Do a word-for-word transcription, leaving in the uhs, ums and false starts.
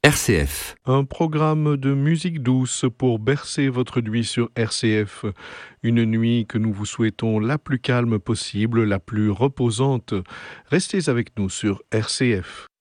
R C F. Un programme de musique douce pour bercer votre nuit sur R C F. Une nuit que nous vous souhaitons la plus calme possible, la plus reposante. Restez avec nous sur R C F.